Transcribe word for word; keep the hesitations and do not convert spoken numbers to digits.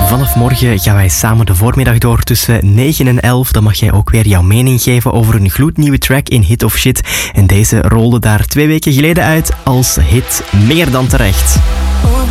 Vanaf morgen gaan wij samen de voormiddag door tussen negen en elf. Dan mag jij ook weer jouw mening geven over een gloednieuwe track in Hit of Shit. En deze rolde daar twee weken geleden uit als hit Meer dan Terecht.